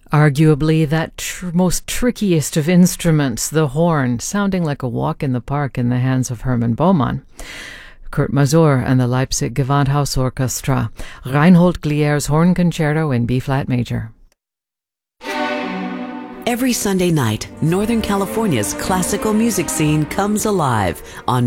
Arguably that most trickiest of instruments, the horn, sounding like a walk in the park in the hands of Hermann Baumann. Kurt Masur and the Leipzig Gewandhaus Orchestra. Reinhold Glier's Horn Concerto in B-flat major. Every Sunday night, Northern California's classical music scene comes alive on